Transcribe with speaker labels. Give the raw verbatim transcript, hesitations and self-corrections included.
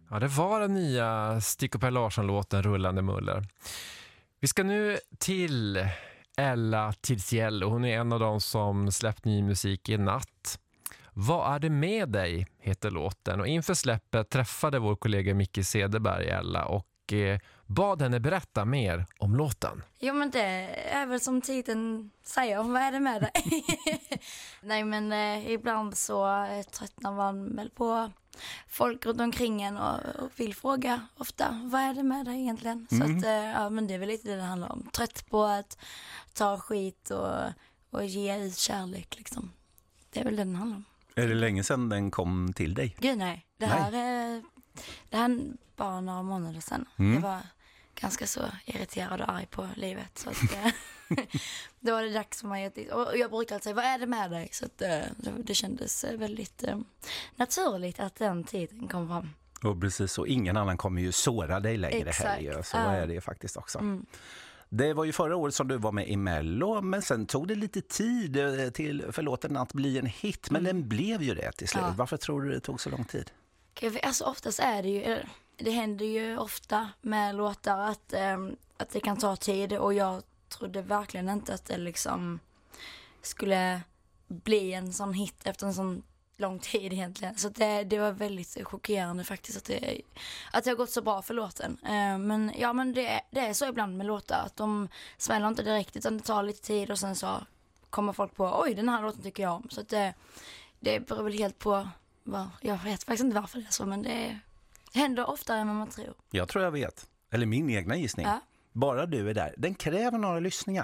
Speaker 1: Ja, det var den nya Stig och Per Larsson-låten Rullande muller. Vi ska nu till Ella Tidsiel och hon är en av dem som släppt ny musik i natt. Vad är det med dig heter låten, och inför släppet träffade vår kollega Micke Cederberg Ella och eh, bad henne berätta mer om låten.
Speaker 2: Jo, men det är väl som titeln säger, vad är det med dig? Nej, men eh, ibland så eh, tröttnar man väl på folk runt omkring en och, och vill fråga ofta, vad är det med dig egentligen? Mm. Så att, eh, ja, men det är väl lite det det handlar om. Trött på att ta skit och, och ge ut kärlek liksom. Det är väl det den handlar om.
Speaker 3: Är det länge sedan den kom till dig?
Speaker 2: Gud nej, det här är det här bara några månader sedan. Mm. Jag var ganska så irriterad och arg på livet, så att då var det dags för mig. Och jag brukar alltid säga, vad är det med dig? Så att det, det kändes väldigt eh, naturligt att den tiden kom fram.
Speaker 3: Och precis så, ingen annan kommer ju såra dig längre heller. Så uh. är det faktiskt också. Mm. Det var ju förra året som du var med i Mello, men sen tog det lite tid till för låten att bli en hit, men mm. den blev ju det till slut. Ja. Varför tror du det tog så lång tid?
Speaker 2: Alltså oftast är det ju, det händer ju ofta med låtar att, ähm, att det kan ta tid, och jag trodde verkligen inte att det liksom skulle bli en sån hit efter en sån lång tid egentligen. Så det, det var väldigt chockerande faktiskt att det, att det har gått så bra för låten. Uh, men ja, men det, det är så ibland med låtar att de smäller inte direkt, utan det tar lite tid och sen så kommer folk på, oj, den här låten tycker jag om. Så att det, det beror väl helt på vad, jag vet faktiskt inte varför det är så, men det händer oftare än vad man tror.
Speaker 3: Jag tror jag vet, eller min egna gissning. Ja. Bara du är där. Den kräver några lyssningar.